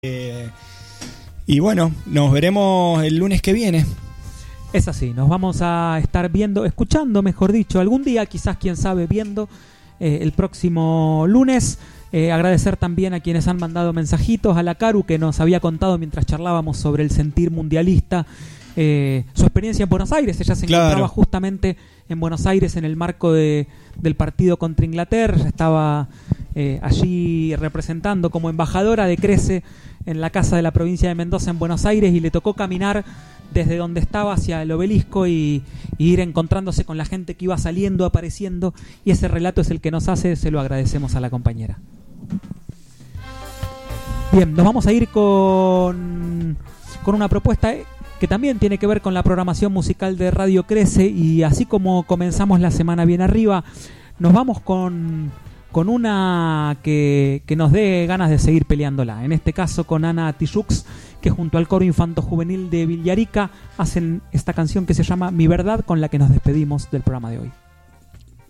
Y bueno, nos veremos el lunes que viene. Es así, nos vamos a estar viendo, escuchando, mejor dicho, algún día, quizás, quién sabe, viendo el próximo lunes. Agradecer también a quienes han mandado mensajitos, a la Caru, que nos había contado mientras charlábamos sobre el sentir mundialista, su experiencia en Buenos Aires. Ella se encontraba justamente en Buenos Aires en el marco del partido contra Inglaterra. Estaba allí representando como embajadora de Crece en la casa de la provincia de Mendoza en Buenos Aires, y le tocó caminar desde donde estaba hacia el obelisco y ir encontrándose con la gente que iba saliendo, apareciendo, y ese relato es el que nos hace. Se lo agradecemos a la compañera. Bien, nos vamos a ir con una propuesta que también tiene que ver con la programación musical de Radio Crece, y así como comenzamos la semana bien arriba, nos vamos con una que nos dé ganas de seguir peleándola. En este caso con Ana Tijoux, que junto al coro infanto juvenil de Villarica hacen esta canción que se llama Mi Verdad, con la que nos despedimos del programa de hoy.